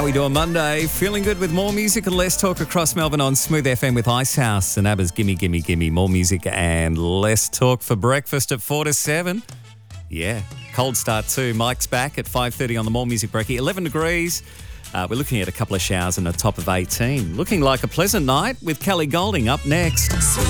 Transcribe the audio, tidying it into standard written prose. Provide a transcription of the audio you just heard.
How we doing Monday? Feeling good with more music and less talk across Melbourne on Smooth FM with Icehouse and ABBA's Gimme Gimme Gimme. More music and less talk for breakfast at 4 to 7. Yeah, cold start too. Mike's back at 5:30 on the More Music Breakie. 11 degrees. We're looking at a couple of showers and a top of 18. Looking like a pleasant night with Kelly Golding up next.